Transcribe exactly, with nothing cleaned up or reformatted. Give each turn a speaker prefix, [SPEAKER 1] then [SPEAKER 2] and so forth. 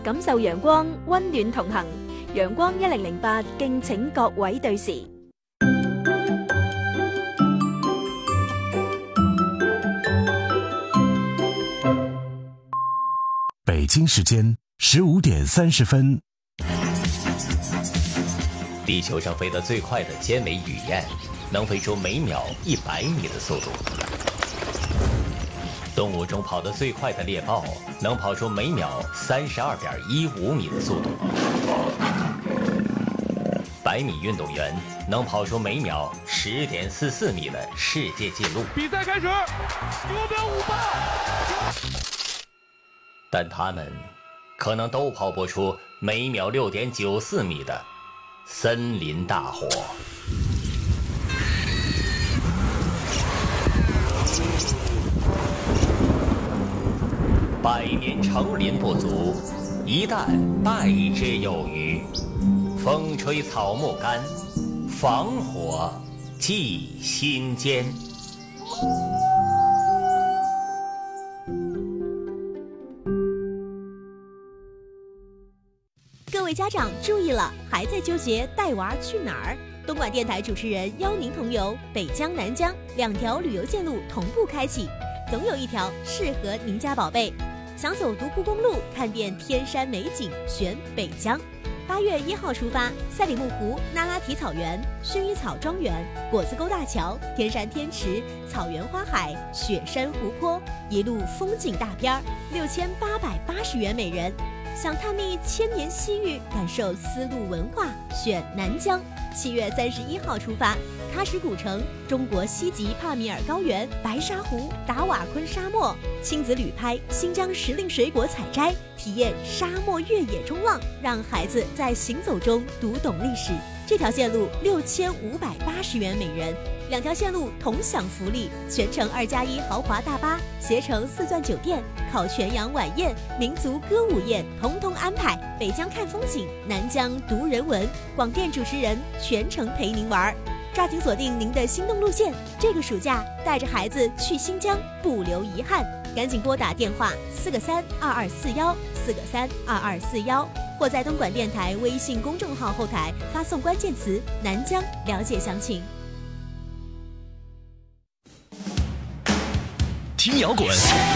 [SPEAKER 1] 感受陽光，溫暖同行。陽光一零零八，敬請各位對時。
[SPEAKER 2] 北京时间十五点三十分。
[SPEAKER 3] 地球上飞得最快的尖尾雨燕，能飞出每秒一百米的速度。动物中跑得最快的猎豹，能跑出每秒三十二点一五米的速度。百米运动员能跑出每秒十点四四米的世界纪录。
[SPEAKER 4] 比赛开始，九秒五八。
[SPEAKER 3] 但他们可能都跑不出每秒六点九四米的森林大火。百年成林不足，一旦败之有余。风吹草木干，防火祭心间。
[SPEAKER 5] 各位家长注意了，还在纠结带娃去哪儿？东莞电台主持人邀您同游北疆、南疆两条旅游线路同步开启，总有一条适合您家宝贝。想走独库公路，看遍天山美景，选北疆。八月一号出发，赛里木湖、那拉提草原、薰衣草庄园、果子沟大桥、天山天池、草原花海、雪山湖泊，一路风景大片儿，六千八百八十元每人。想探秘千年西域，感受丝路文化，选南疆。七月三十一号出发，喀什古城、中国西极帕米尔高原、白沙湖、达瓦昆沙漠，亲子旅拍新疆时令水果采摘，体验沙漠越野冲浪，让孩子在行走中读懂历史。这条线路六千五百八十元每人。两条线路同享福利，全程二加一豪华大巴、携程四钻酒店、烤全羊晚宴、民族歌舞宴，统统安排。北疆看风景，南疆读人文，广电主持人全程陪您玩。抓紧锁定您的心动路线，这个暑假带着孩子去新疆，不留遗憾。赶紧拨打电话四个三二二四幺四个三二二四幺，或在东莞电台微信公众号后台发送关键词“南疆”了解详情。
[SPEAKER 2] 听摇滚，